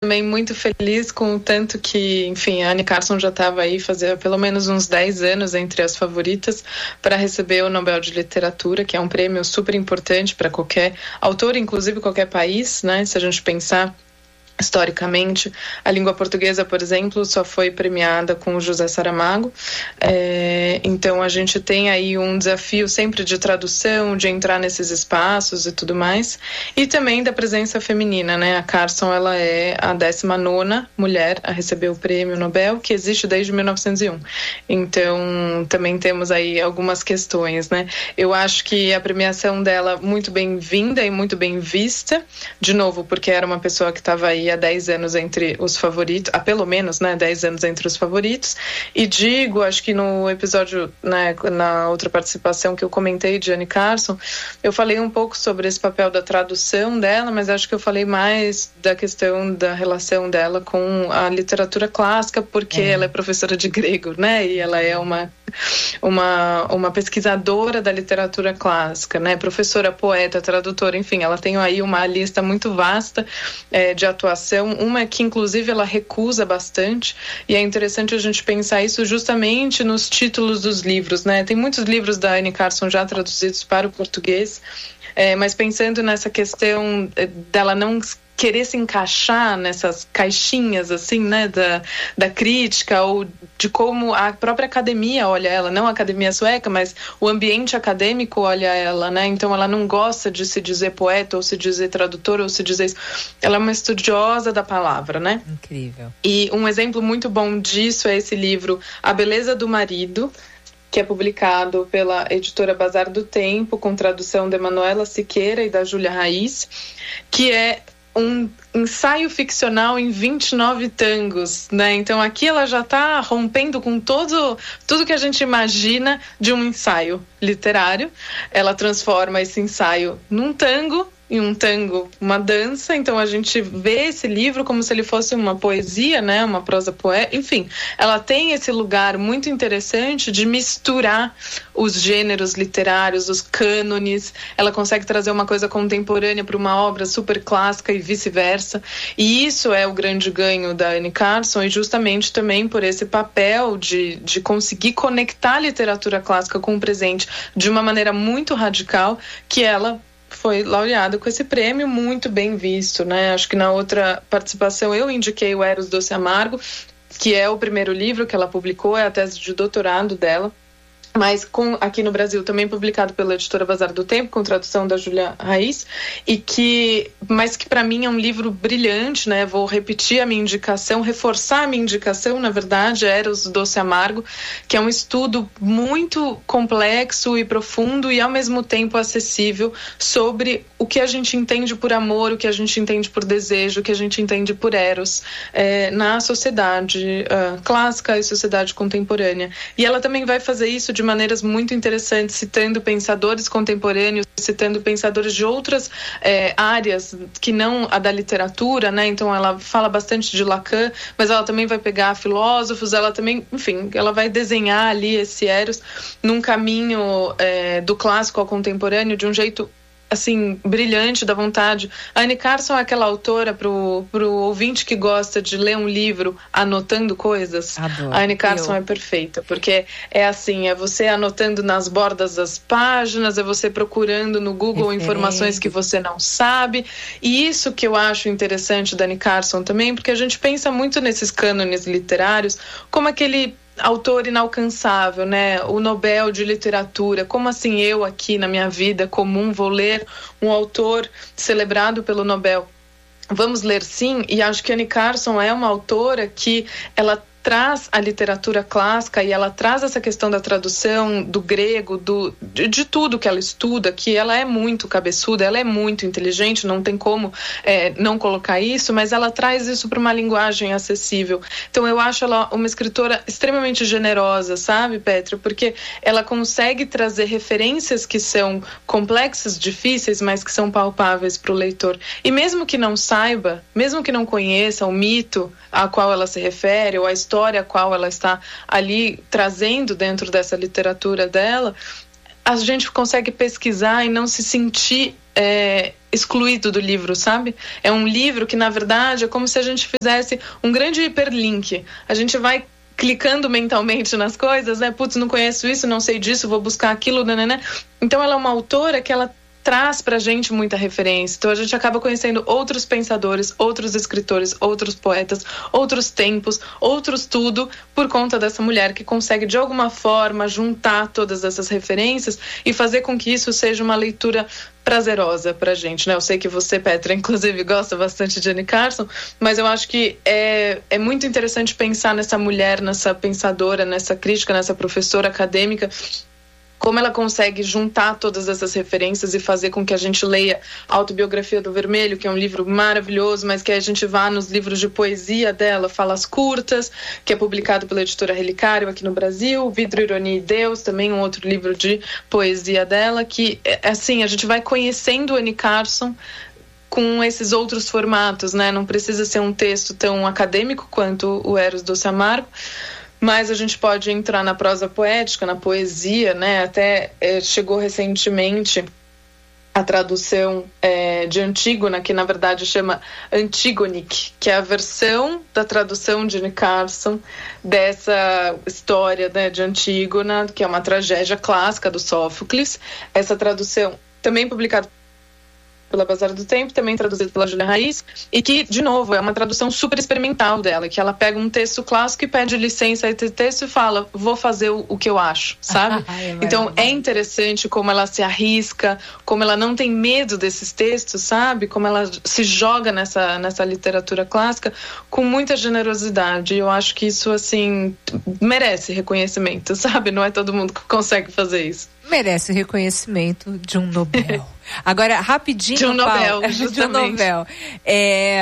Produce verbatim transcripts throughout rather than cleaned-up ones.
também muito feliz com o tanto que, enfim, a Anne Carson já estava aí fazia pelo menos uns dez anos entre as favoritas para receber o Nobel de Literatura, que é um prêmio super importante para qualquer autor, inclusive qualquer país, né? Se a gente pensar historicamente, a língua portuguesa, por exemplo, só foi premiada com o José Saramago. É, então a gente tem aí um desafio sempre de tradução, de entrar nesses espaços e tudo mais, e também da presença feminina, né? A Carson, ela é a décima nona mulher a receber o prêmio Nobel, que existe desde mil novecentos e um. Então também temos aí algumas questões, né? Eu acho que a premiação dela muito bem-vinda e muito bem vista, de novo, porque era uma pessoa que estava aí há dez anos entre os favoritos, há pelo menos, né, dez anos entre os favoritos, e digo, acho que no episódio, né, na outra participação que eu comentei de Anne Carson, eu falei um pouco sobre esse papel da tradução dela, mas acho que eu falei mais da questão da relação dela com a literatura clássica, porque é. ela é professora de grego, né, e ela é uma, uma, uma pesquisadora da literatura clássica, né, professora, poeta, tradutora, enfim, ela tem aí uma lista muito vasta é, de atuação. Uma que, inclusive, ela recusa bastante, e é interessante a gente pensar isso justamente nos títulos dos livros, né? Tem muitos livros da Anne Carson já traduzidos para o português, é, mas pensando nessa questão dela não querer se encaixar nessas caixinhas, assim, né, da, da crítica, ou de como a própria academia olha ela, não a academia sueca, mas o ambiente acadêmico olha ela, né, então ela não gosta de se dizer poeta, ou se dizer tradutora, ou se dizer isso. Ela é uma estudiosa da palavra, né? Incrível. E um exemplo muito bom disso é esse livro, A Beleza do Marido, que é publicado pela editora Bazar do Tempo, com tradução de Manuela Siqueira e da Júlia Raiz, que é um ensaio ficcional em vinte e nove tangos, né? Então aqui ela já está rompendo com todo, tudo que a gente imagina de um ensaio literário. Ela transforma esse ensaio num tango, em um tango, uma dança, então a gente vê esse livro como se ele fosse uma poesia, né, uma prosa poética, enfim, ela tem esse lugar muito interessante de misturar os gêneros literários, os cânones, ela consegue trazer uma coisa contemporânea para uma obra super clássica e vice-versa, e isso é o grande ganho da Anne Carson, e justamente também por esse papel de, de conseguir conectar a literatura clássica com o presente de uma maneira muito radical, que ela foi laureada com esse prêmio, muito bem visto, né? Acho que na outra participação eu indiquei o Eros Doce Amargo, que é o primeiro livro que ela publicou, é a tese de doutorado dela, mas com, aqui no Brasil também publicado pela editora Bazar do Tempo, com tradução da Júlia Raiz, e que, mas que para mim é um livro brilhante, né? Vou repetir a minha indicação, reforçar a minha indicação, na verdade, Eros Doce Amargo, que é um estudo muito complexo e profundo e ao mesmo tempo acessível sobre o que a gente entende por amor, o que a gente entende por desejo, o que a gente entende por Eros é, na sociedade uh, clássica e sociedade contemporânea. E ela também vai fazer isso de maneiras muito interessantes, citando pensadores contemporâneos, citando pensadores de outras é, áreas que não a da literatura, né? Então ela fala bastante de Lacan, mas ela também vai pegar filósofos, ela também, enfim, ela vai desenhar ali esse Eros num caminho é, do clássico ao contemporâneo de um jeito assim, brilhante, da vontade. A Anne Carson é aquela autora pro, pro ouvinte que gosta de ler um livro anotando coisas. Adoro. A Anne Carson Eu... é perfeita, porque é assim, é você anotando nas bordas das páginas, é você procurando no Google Referente. Informações que você não sabe, e isso que eu acho interessante da Anne Carson também, porque a gente pensa muito nesses cânones literários como aquele autor inalcançável, né? O Nobel de Literatura. Como assim eu aqui na minha vida comum vou ler um autor celebrado pelo Nobel? Vamos ler sim, e acho que Anne Carson é uma autora que ela traz a literatura clássica e ela traz essa questão da tradução do grego, do, de, de tudo que ela estuda, que ela é muito cabeçuda, ela é muito inteligente, não tem como é, não colocar isso, mas ela traz isso para uma linguagem acessível. Então eu acho ela uma escritora extremamente generosa, sabe, Petra? Porque ela consegue trazer referências que são complexas, difíceis, mas que são palpáveis para o leitor. E mesmo que não saiba, mesmo que não conheça o mito a qual ela se refere, ou a história a qual ela está ali trazendo dentro dessa literatura dela, a gente consegue pesquisar e não se sentir é, excluído do livro, sabe? É um livro que, na verdade, é como se a gente fizesse um grande hiperlink. A gente vai clicando mentalmente nas coisas, né? Putz, não conheço isso, não sei disso, vou buscar aquilo, né, né, né. Então ela é uma autora que ela traz pra gente muita referência. Então a gente acaba conhecendo outros pensadores, outros escritores, outros poetas, outros tempos, outros tudo, por conta dessa mulher que consegue de alguma forma juntar todas essas referências e fazer com que isso seja uma leitura prazerosa pra gente, né? Eu sei que você, Petra, inclusive gosta bastante de Anne Carson, mas eu acho que é, é muito interessante pensar nessa mulher, nessa pensadora, nessa crítica, nessa professora acadêmica, como ela consegue juntar todas essas referências e fazer com que a gente leia a Autobiografia do Vermelho, que é um livro maravilhoso, mas que a gente vá nos livros de poesia dela, Falas Curtas, que é publicado pela editora Relicário aqui no Brasil, Vidro, Ironia e Deus, também um outro livro de poesia dela, que, assim, a gente vai conhecendo Anne Carson com esses outros formatos, né? Não precisa ser um texto tão acadêmico quanto o Eros Doce Amargo, mas a gente pode entrar na prosa poética, na poesia, né? Até é, chegou recentemente a tradução é, de Antígona, que na verdade chama Antigonic, que é a versão da tradução de Anne Carson dessa história, né, de Antígona, que é uma tragédia clássica do Sófocles. Essa tradução também publicada pela Bazar do Tempo, também traduzido pela Júlia Raiz, e que, de novo, é uma tradução super experimental dela, que ela pega um texto clássico e pede licença a esse texto e fala, vou fazer o, o que eu acho, sabe? é então é interessante como ela se arrisca, como ela não tem medo desses textos, sabe? Como ela se joga nessa, nessa literatura clássica com muita generosidade. Eu acho que isso, assim, merece reconhecimento, sabe? Não é todo mundo que consegue fazer isso. Merece reconhecimento de um Nobel. Agora, rapidinho, de um Nobel, Paula, justamente. De um Nobel. É,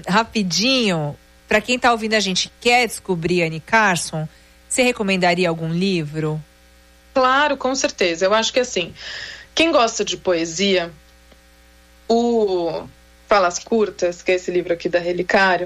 rapidinho, para quem está ouvindo a gente quer descobrir Anne Carson, você recomendaria algum livro? Claro, com certeza. Eu acho que assim, quem gosta de poesia, o Falas Curtas, que é esse livro aqui da Relicário,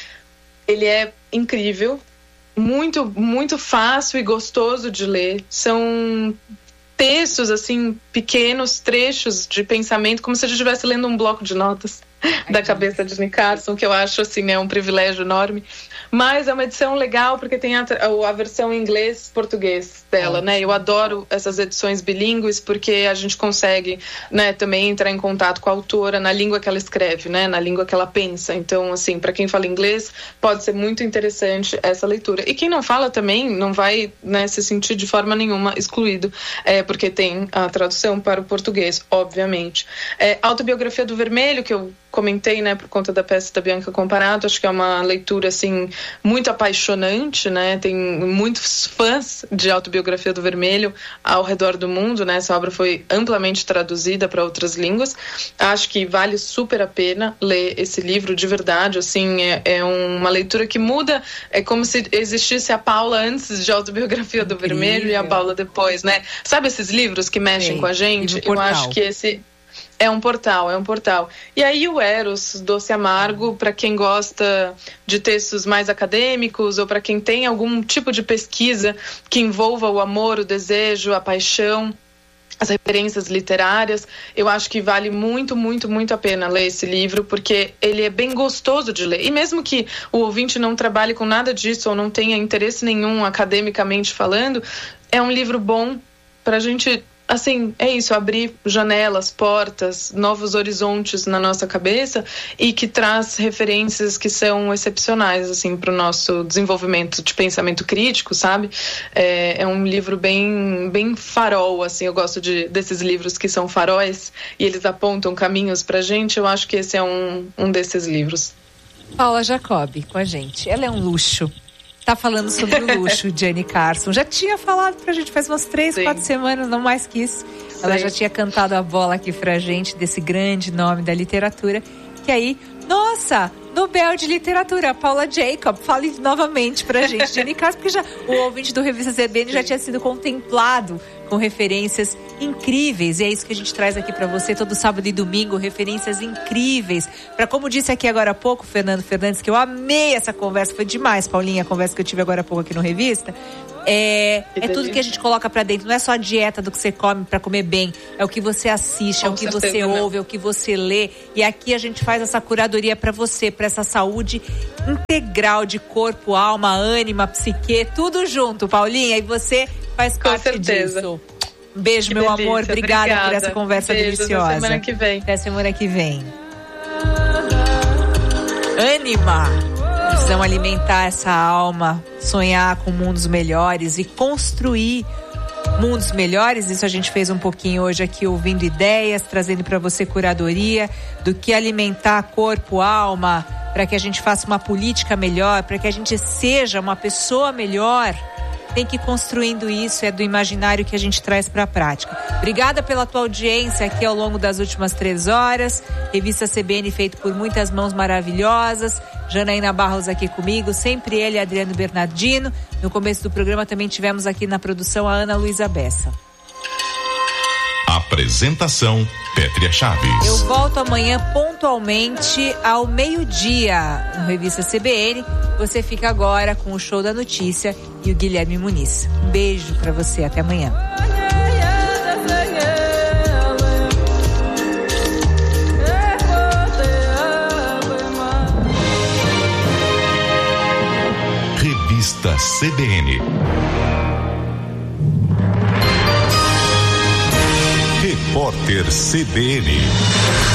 ele é incrível, muito, muito fácil e gostoso de ler. São textos, assim, pequenos trechos de pensamento, como se a gente estivesse lendo um bloco de notas Ai, da cabeça de Anne Carson, que eu acho, assim, é um privilégio enorme. Mas é uma edição legal porque tem a, a versão em inglês-português dela, né? Eu adoro essas edições bilíngues porque a gente consegue, né, também entrar em contato com a autora na língua que ela escreve, né? Na língua que ela pensa. Então, assim, para quem fala inglês, pode ser muito interessante essa leitura. E quem não fala também não vai, né, se sentir de forma nenhuma excluído, é, porque tem a tradução para o português, obviamente. É, a Autobiografia do Vermelho, que eu comentei, né, por conta da peça da Bianca Comparato, acho que é uma leitura, assim, muito apaixonante, né, tem muitos fãs de Autobiografia do Vermelho ao redor do mundo, né, essa obra foi amplamente traduzida para outras línguas, acho que vale super a pena ler esse livro de verdade, assim, é, é uma leitura que muda, é como se existisse a Paula antes de Autobiografia do Incrível. Vermelho e a Paula depois, né, sabe esses livros que mexem Sim, com a gente? Eu acho que esse... É um portal, é um portal. E aí o Eros Doce Amargo, para quem gosta de textos mais acadêmicos ou para quem tem algum tipo de pesquisa que envolva o amor, o desejo, a paixão, as referências literárias, eu acho que vale muito, muito, muito a pena ler esse livro, porque ele é bem gostoso de ler. E mesmo que o ouvinte não trabalhe com nada disso ou não tenha interesse nenhum academicamente falando, é um livro bom para a gente... Assim, é isso, abrir janelas, portas, novos horizontes na nossa cabeça e que traz referências que são excepcionais, assim, para o nosso desenvolvimento de pensamento crítico, sabe? É, é um livro bem, bem farol, assim, eu gosto de, desses livros que são faróis e eles apontam caminhos pra gente, eu acho que esse é um, um desses livros. Paula Jacobi com a gente, ela é um luxo. Tá falando sobre o luxo de Anne Carson. Já tinha falado pra gente faz umas três, Sim. quatro semanas, não mais que isso. Sim. Ela já tinha cantado a bola aqui pra gente desse grande nome da literatura. Que aí, nossa, Nobel de Literatura, Paula Jacob, fale novamente pra gente de Anne Carson, porque já, o ouvinte do Revista Z B N já tinha sido contemplado com referências incríveis. E é isso que a gente traz aqui para você todo sábado e domingo, referências incríveis. Para, como disse aqui agora há pouco, Fernando Fernandes, que eu amei essa conversa, foi demais, Paulinha, a conversa que eu tive agora há pouco aqui no Revista. É, é tudo que a gente coloca pra dentro, não é só a dieta do que você come pra comer bem, é o que você assiste, Com é o que você não. ouve, é o que você lê. E aqui a gente faz essa curadoria pra você, pra essa saúde integral de corpo, alma, ânima, psique, tudo junto, Paulinha, e você faz Com parte certeza. disso. Um beijo, que meu delícia, amor, obrigada, obrigada por essa conversa Beijo, deliciosa. Até semana que vem. Até semana que vem. Ânima! Precisamos alimentar essa alma, sonhar com mundos melhores e construir mundos melhores. Isso a gente fez um pouquinho hoje aqui, ouvindo ideias, trazendo para você curadoria do que alimentar corpo, alma, para que a gente faça uma política melhor, para que a gente seja uma pessoa melhor. Tem que ir construindo isso, é do imaginário que a gente traz para a prática. Obrigada pela tua audiência aqui ao longo das últimas três horas. Revista C B N feito por muitas mãos maravilhosas. Janaína Barros aqui comigo, sempre ele, Adriano Bernardino. No começo do programa também tivemos aqui na produção a Ana Luísa Bessa. Apresentação, Pétria Chaves. Eu volto amanhã pontualmente ao meio-dia no Revista C B N. Você fica agora com o Show da Notícia e o Guilherme Muniz. Um beijo pra você, até amanhã. Revista C B N. Repórter C B N.